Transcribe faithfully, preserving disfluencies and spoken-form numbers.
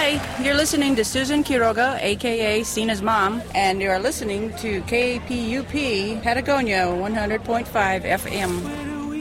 Hi, you're listening to Susan Quiroga, a k a. Cena's mom, and you're listening to K P U P Patagonia one hundred point five F M.